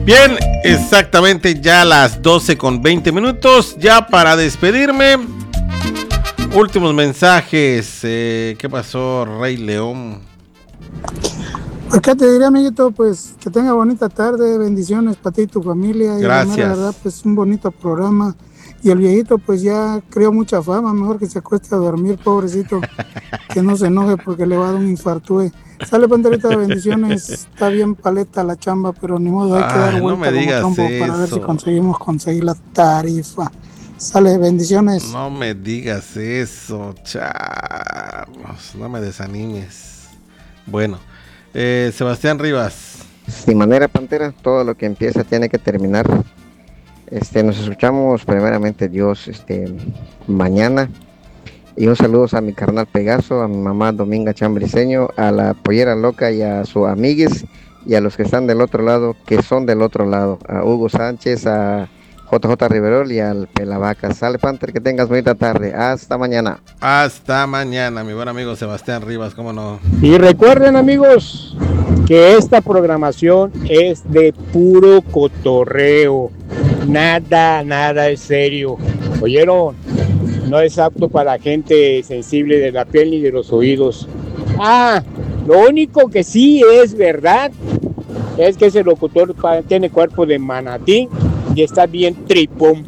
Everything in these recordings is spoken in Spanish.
Bien, exactamente ya las 12:20. Ya para despedirme, últimos mensajes. ¿Qué pasó, Rey León? Acá te diría, amiguito, pues que tenga bonita tarde, bendiciones para ti y tu familia. Gracias. Y la verdad, pues un bonito programa. Y el viejito, pues ya creó mucha fama, mejor que se acueste a dormir, pobrecito, que no se enoje porque le va a dar un infarto. Sale, Panterita, bendiciones, está bien paleta la chamba, pero ni modo, hay que dar No vuelta me como digas trompo eso. para ver si conseguir la tarifa. Sale, bendiciones. No me digas eso, chavos, no me desanimes. Bueno, Sebastián Rivas. De manera, Pantera, todo lo que empieza tiene que terminar. Nos escuchamos primeramente Dios mañana. Y un saludo a mi carnal Pegaso, a mi mamá Dominga Chambriceño, a la Pollera Loca y a sus amigues y a los que están del otro lado, que son del otro lado, a Hugo Sánchez, a JJ Riverol y al Pelavaca. Sale, Panther, que tengas bonita tarde. Hasta mañana. Hasta mañana, mi buen amigo Sebastián Rivas, cómo no. Y recuerden, amigos, que esta programación es de puro cotorreo. Nada es serio. ¿Oyeron? No es apto para gente sensible de la piel ni de los oídos. Lo único que sí es verdad es que ese locutor tiene cuerpo de manatí y está bien tripón.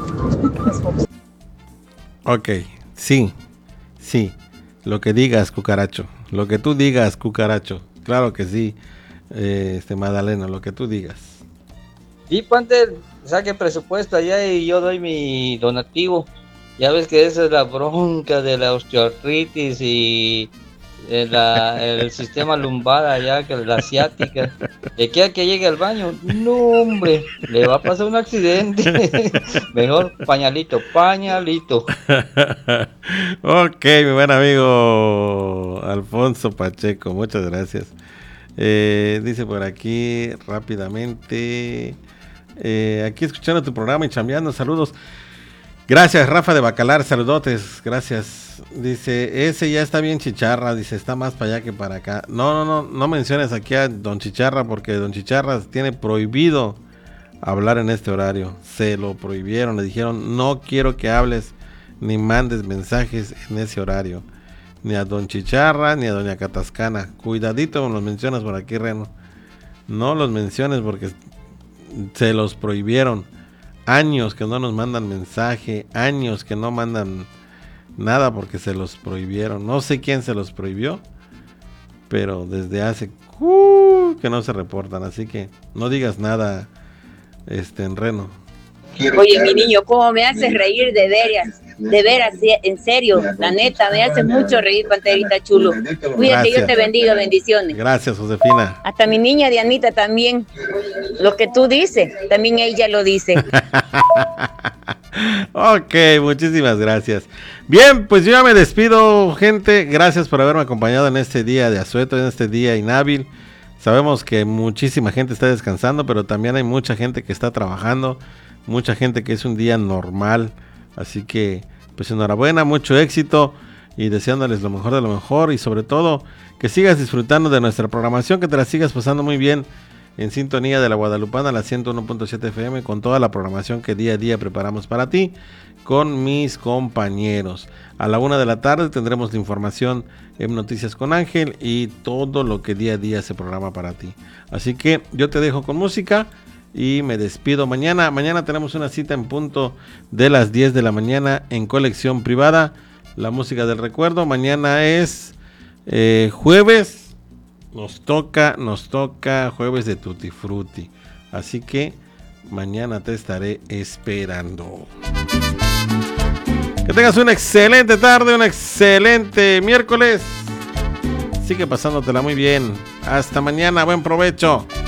Ok, sí, lo que digas, cucaracho, lo que tú digas, cucaracho, claro que sí, Magdalena, lo que tú digas. Y Panther, saque presupuesto allá y yo doy mi donativo. Ya ves que esa es la bronca de la osteoartritis y el sistema lumbar allá, que la asiática. De aquí a que llegue al baño, no hombre, le va a pasar un accidente. Mejor pañalito. Ok, mi buen amigo Alfonso Pacheco, muchas gracias. Dice por aquí rápidamente, aquí escuchando tu programa y chambeando, saludos. Gracias, Rafa de Bacalar, saludotes, gracias. Dice, ese ya está bien chicharra, dice, está más para allá que para acá. No menciones aquí a Don Chicharra, porque Don Chicharra tiene prohibido hablar en este horario. Se lo prohibieron, le dijeron, no quiero que hables ni mandes mensajes en ese horario. Ni a Don Chicharra, ni a Doña Catascana. Cuidadito los mencionas por aquí, Reno. No los menciones porque se los prohibieron. Años que no nos mandan mensaje, años que no mandan nada porque se los prohibieron. No sé quién se los prohibió, pero desde hace que no se reportan, así que no digas nada, en Reno. Oye, mi niño, ¿cómo me haces reír de veras, en serio, la neta, me hace mucho reír, Panterita chulo. Cuídate, Dios te bendiga, bendiciones. Gracias, Josefina. Hasta mi niña Dianita también, lo que tú dices, también ella lo dice. Ok, muchísimas gracias. Bien, pues yo ya me despido, gente. Gracias por haberme acompañado en este día de asueto, en este día inhábil. Sabemos que muchísima gente está descansando, pero también hay mucha gente que está trabajando, mucha gente que es un día normal. Así que, pues enhorabuena, mucho éxito y deseándoles lo mejor de lo mejor y sobre todo que sigas disfrutando de nuestra programación, que te la sigas pasando muy bien en sintonía de la Guadalupana, la 101.7 FM, con toda la programación que día a día preparamos para ti, con mis compañeros. A la 1 de la tarde tendremos la información en Noticias con Ángel y todo lo que día a día se programa para ti. Así que yo te dejo con música y me despido mañana. Mañana tenemos una cita en punto de las 10 de la mañana en Colección Privada, la música del recuerdo. Mañana es jueves. Nos toca jueves de Tutti Frutti. Así que mañana te estaré esperando. Que tengas una excelente tarde, un excelente miércoles. Sigue pasándotela muy bien. Hasta mañana, buen provecho.